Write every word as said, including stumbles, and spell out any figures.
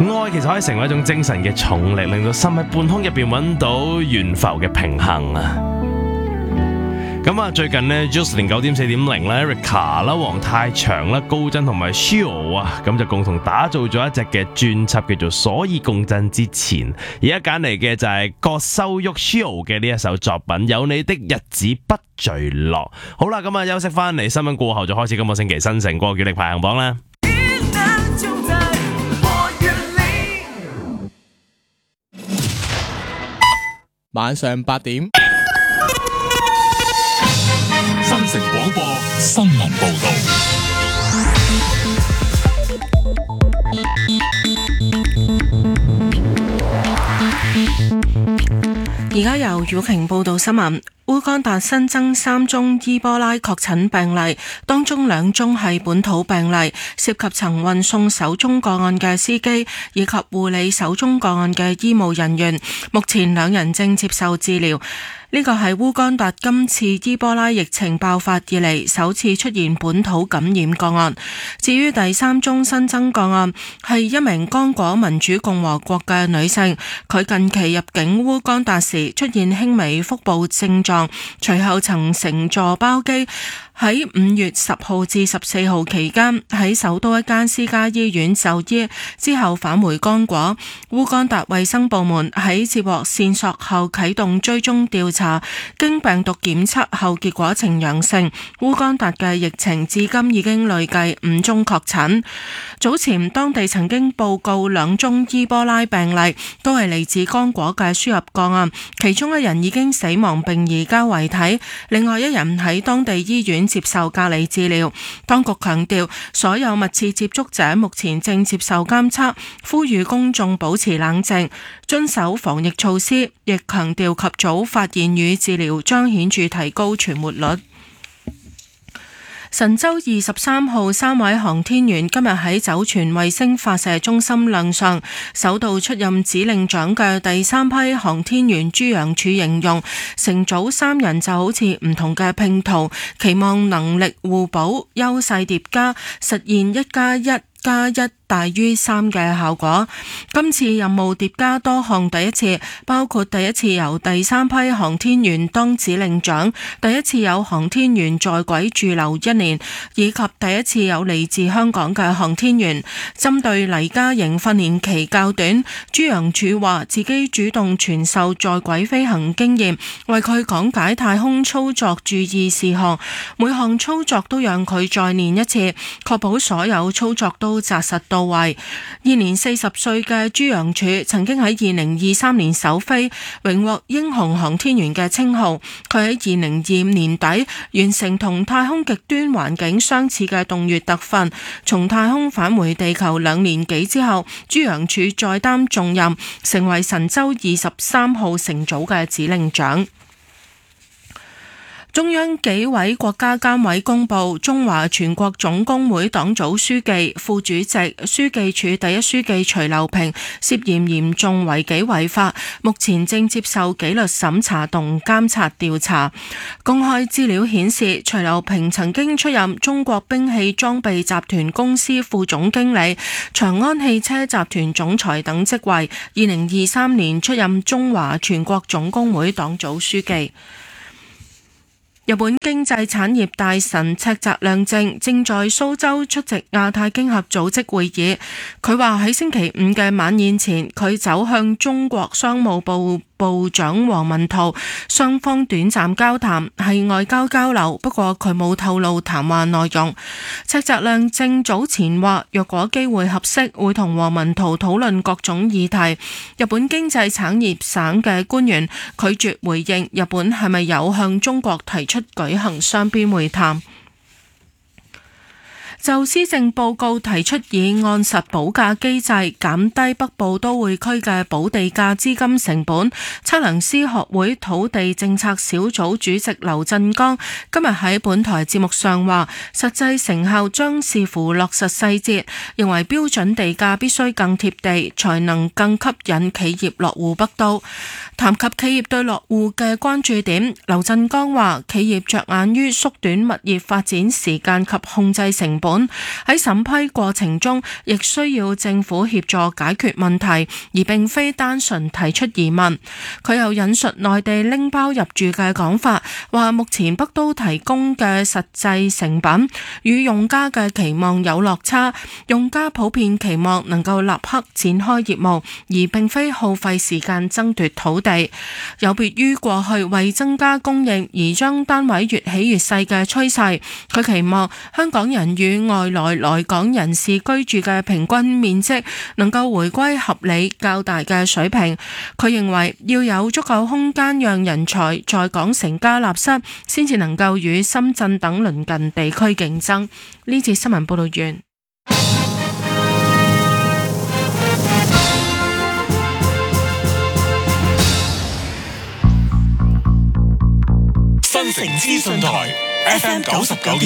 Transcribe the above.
愛其實可以成為一種精神嘅重力，令到心喺半空入邊揾到懸浮嘅平衡啊！咁啊，最近呢 Jocelyn 九點四點零咧 Erica 啦、黃太祥啦、高真同埋 Shio 啊，咁就共同打造咗一隻嘅專輯，叫做《所以共振之前》。而家揀嚟嘅就係葛修旭 Shio 嘅呢一首作品《有你的日子不墜落》。好啦，咁啊，休息翻嚟，新聞過後就開始今個星期新城歌月曆排行榜啦。 晚上八點， 新城廣播新聞報道。 而家由雨晴報道新聞。烏干達新增三宗伊波拉確診病例，當中兩宗係本土病例，涉及曾運送首宗個案嘅司機以及護理首宗個案嘅醫務人員。目前兩人正接受治療。呢個係烏干達今次伊波拉疫情爆發以嚟首次出現本土感染個案。至於第三宗新增個案係一名剛果民主共和國嘅女性，佢近期入境烏干達時出現輕微腹部症狀，隨後曾乘坐包機喺五月十號至十四號期間喺首都一間私家醫院就醫，之後返回剛果。烏干達衛生部門喺接獲線索後啟動追蹤調查，經病毒檢測後結果呈陽性。烏干達嘅疫情至今已經累計五宗確診。早前當地曾經報告兩宗伊波拉病例，都係嚟自剛果嘅輸入個案，其中一人已經死亡並移交遺體，另外一人喺當地醫院接受隔離治療。當局強調，所有密切接觸者目前正接受監測，呼籲公眾保持冷靜，遵守防疫措施，亦強調及早發現與治療將顯著提高存活率。神舟二十三號三位航天員今日喺酒泉衛星發射中心亮相，首度出任指令長嘅第三批航天員朱楊柱形容，成組三人就好似唔同嘅拼圖，期望能力互補、優勢疊加，實現一加一加一大於三嘅效果。今次任務疊加多項第一次，包括第一次由第三批航天員當指令長，第一次有航天員在軌駐留一年，以及第一次有嚟自香港嘅航天員。針對黎嘉瑩訓練期較短，朱楊柱話自己主動傳授在軌飛行經驗，為佢講解太空操作注意事項，每項操作都讓佢再練一次，確保所有操作都紮實到位。現年四十歲嘅朱楊柱曾經喺二零二三年首飛，榮獲英雄航天員嘅稱號。佢喺二零二五年底完成同太空極端環境相似嘅洞穴特訓，從太空返回地球兩年幾之後，朱楊柱再擔重任，成為神舟二十三號乘組嘅指令長。中央紀委國家監委公布，中華全國總工會黨組書記、副主席、書記處第一書記徐流平涉嫌嚴重違紀違法，目前正接受紀律審查同監察調查。公開資料顯示，徐流平曾經出任中國兵器裝備集團公司副總經理、長安汽車集團總裁等職位。二零二三年出任中華全國總工會黨組書記。日本經濟產業大臣赤澤亮正正在蘇州出席亞太經合組織會議。佢話喺星期五嘅晚宴前，佢走向中國商務部部長王文濤，雙方短暫交談，係外交交流，不過佢冇透露談話內容。赤澤亮正早前話，若果機會合適，會同王文濤討論各種議題。日本經濟產業省嘅官員拒絕回應日本係咪有向中國提出舉行雙邊會談。就施政報告提出以按實補價機制減低北部都會區嘅補地價資金成本，測量師學會土地政策小組主席劉振剛今日喺本台節目上話，實際成效將視乎落實細節，認為標準地價必須更貼地，才能更吸引企業落戶北都。談及企業對落戶嘅關注點，劉振剛話企業着眼於縮短物業發展時間及控制成本。 款。喺審批過程中，亦需要政府協助解決問題，而並非單純提出疑問。佢又引述內地拎包入住嘅講法，話目前北都提供嘅實際成品與用家嘅期望有落差，用家普遍期望能夠立刻展開業務，而並非耗費時間爭奪土地。有別於過去為增加供應而將單位越起越細嘅趨勢，佢期望香港人與外來來港人士居住嘅平均面積能夠回歸合理較大嘅水平。佢認為要有足夠空間讓人才在港成家立室，先至能夠與深圳等鄰近地區競爭。呢節新聞報道完。 新城資訊台 F M 九十九點